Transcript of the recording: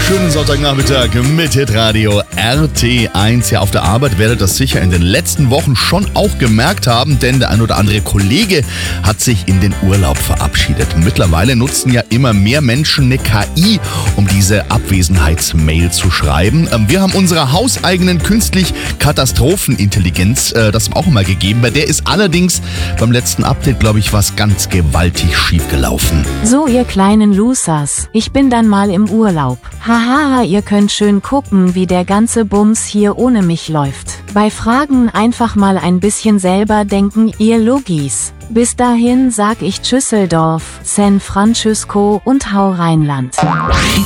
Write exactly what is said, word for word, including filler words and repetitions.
Schönen Sonntagnachmittag mit Hitradio R T eins. Ja, auf der Arbeit werdet ihr das sicher in den letzten Wochen schon auch gemerkt haben, denn der ein oder andere Kollege hat sich in den Urlaub verabschiedet. Mittlerweile nutzen ja immer mehr Menschen eine K I, um diese Abwesenheitsmail zu schreiben. Wir haben unsere hauseigenen künstlich Katastrophenintelligenz, äh, das auch mal gegeben. Bei der ist allerdings beim letzten Update, glaube ich, was ganz gewaltig schief gelaufen. So, ihr kleinen Losers, ich bin dann mal im Urlaub. Haha, ihr könnt schön gucken, wie der ganze Bums hier ohne mich läuft. Bei Fragen einfach mal ein bisschen selber denken, ihr Logis. Bis dahin sag ich Tschüsseldorf, San Francisco und hau Rheinland.